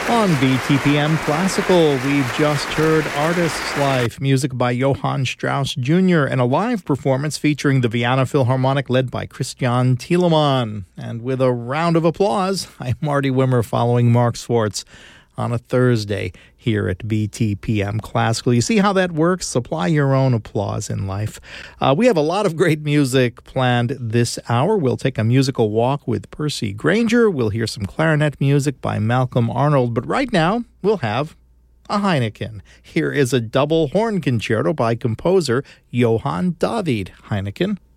On BTPM Classical, we've just heard Artist's Life, music by Johann Strauss Jr., and a live performance featuring the Vienna Philharmonic led by Christian Thielemann. And with a round of applause, I'm Marty Wimmer following Mark Swartz on a Thursday here at BTPM Classical. You see how that works? Supply your own applause in life. We have a lot of great music planned this hour. We'll take a musical walk with Percy Granger. We'll hear some clarinet music by Malcolm Arnold. But right now, we'll have a Heineken. Here is a double horn concerto by composer Johann David Heineken.